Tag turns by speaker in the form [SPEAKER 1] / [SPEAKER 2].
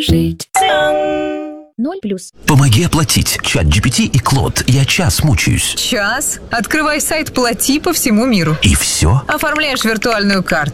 [SPEAKER 1] жить.
[SPEAKER 2] 0+.
[SPEAKER 3] Помоги оплатить. ChatGPT и Клод. Я час мучаюсь.
[SPEAKER 4] Час? Открывай сайт «Плати» по всему миру.
[SPEAKER 3] И все?
[SPEAKER 4] Оформляешь виртуальную карту.